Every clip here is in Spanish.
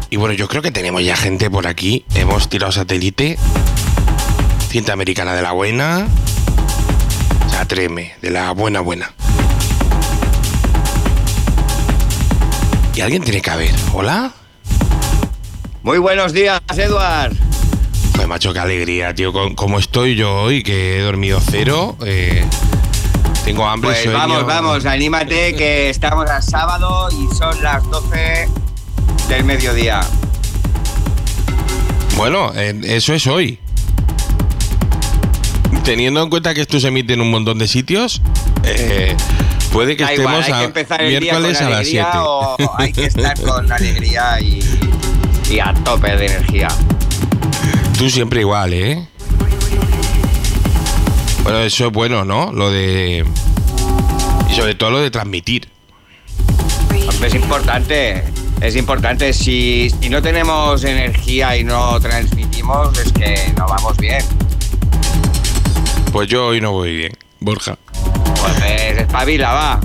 Y bueno, yo creo que tenemos ya gente por aquí. Hemos tirado satélite. Cinta americana de la buena. O sea, Treme, de la buena. Y alguien tiene que haber. ¿Hola? Muy buenos días, Eduard. Pues macho, qué alegría, tío. Como estoy yo hoy, que he dormido cero. Tengo hambre, pues sueño. Vamos, anímate que estamos a sábado y son las 12 del mediodía. Bueno, eso es hoy. Teniendo en cuenta que esto se emite en un montón de sitios, puede que estemos hay que empezar el miércoles día con a las 7. O hay que estar con alegría y a tope de energía. Tú siempre igual, ¿eh? Bueno, eso es bueno, ¿no? Lo de... Y sobre todo lo de transmitir. Hombre, es importante. Si no tenemos energía y no transmitimos, es que no vamos bien. Pues yo hoy no voy bien, Borja. Pues espabila, va.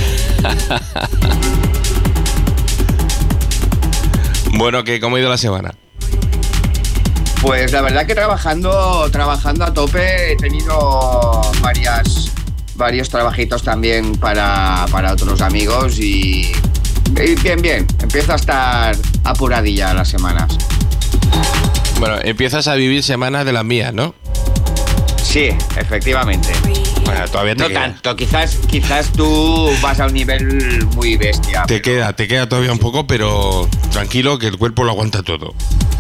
Bueno, ¿cómo ha ido la semana? Pues la verdad que trabajando a tope. He tenido varios trabajitos también para otros amigos y bien. Empieza a estar apuradilla las semanas. Bueno, empiezas a vivir semanas de las mías, ¿no? Sí, efectivamente. Bueno, todavía te no queda. tanto, quizás tú vas a un nivel muy bestia. Te queda todavía un poco, pero tranquilo que el cuerpo lo aguanta todo.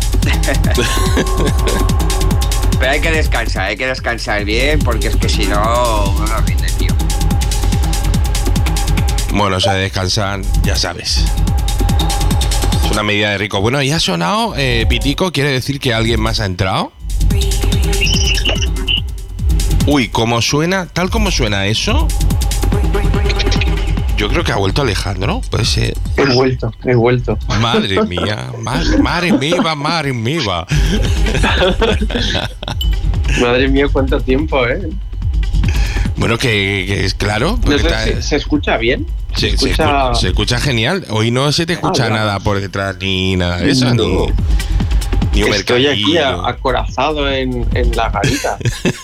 Pero hay que descansar bien, porque es que si no, uno no rinde, tío. Bueno, o sea, descansar, ya sabes. Es una medida de rico. Bueno, ¿y ha sonado pitico? ¿Quiere decir que alguien más ha entrado? Uy, tal como suena eso, yo creo que ha vuelto Alejandro, puede ser. He vuelto. Madre mía. Madre mía. Madre mía, cuánto tiempo, ¿eh? Bueno, que es claro. No sé, ¿se escucha bien? Se escucha genial. Hoy no se te escucha nada por detrás ni nada de eso. No. Ni un estoy aquí mercadillo. Acorazado en la garita.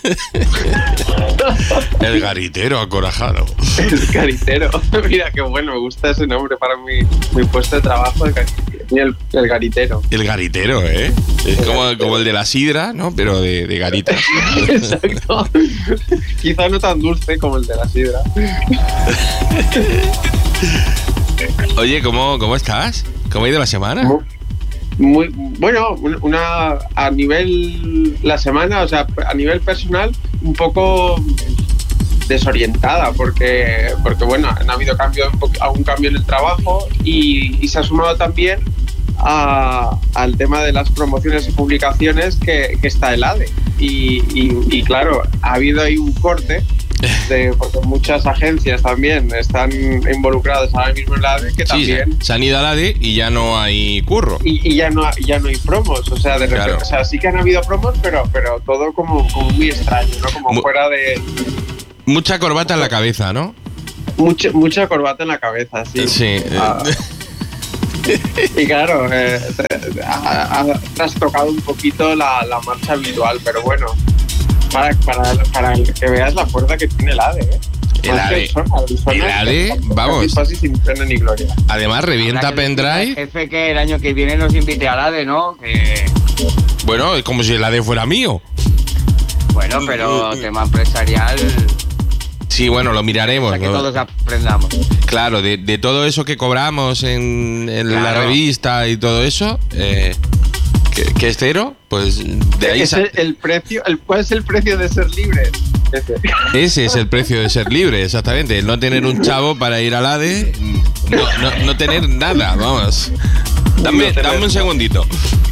El garitero acorajado. El garitero. Mira qué bueno, me gusta ese nombre para mi puesto de trabajo. El garitero. El garitero, ¿eh? Es como el de la sidra, ¿no? Pero de garitas. Exacto. Quizá no tan dulce como el de la sidra. Oye, ¿cómo estás? ¿Cómo ha ido la semana? Muy bueno, a nivel la semana, o sea, a nivel personal, un poco desorientada porque bueno, ha habido algún cambio en el trabajo y se ha sumado también al tema de las promociones y publicaciones que está el ADE y claro, ha habido ahí un corte porque muchas agencias también están involucradas ahora mismo en la ADE que también se han ido al ADE y ya no hay curro y ya no hay promos, o sea, de repente, claro. O sea, sí que han habido promos pero todo como muy extraño, ¿no? Como fuera de mucha corbata en la cabeza, ¿no? Mucha corbata en la cabeza, sí. Sí. Y claro, ha trastocado un poquito la marcha habitual, pero bueno, para que veas la fuerza que tiene el ADE, ¿eh? El ADE, vamos. Sin pena ni gloria. Además, revienta pendrive. El jefe que el año que viene nos invite al ADE, ¿no? Bueno, es como si el ADE fuera mío. Bueno, pero tema empresarial. Sí, bueno, lo miraremos. Para que todos aprendamos. Claro, de todo eso que cobramos en la revista y todo eso, que es cero, pues de ahí el precio. ¿Cuál es el precio de ser libre? Ese es el precio de ser libre, exactamente. El no tener un chavo para ir al ADE, no tener nada, vamos. Dame un segundito.